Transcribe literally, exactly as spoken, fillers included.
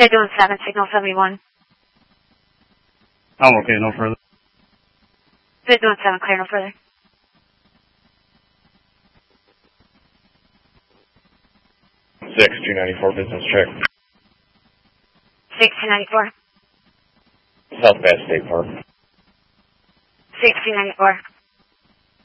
They're doing seven, signal seventy-one. I'm okay, no further. They're doing seven, clear, no further. six, two ninety-four, business check. six, two ninety-four. South Bass State Park. six, two ninety-four.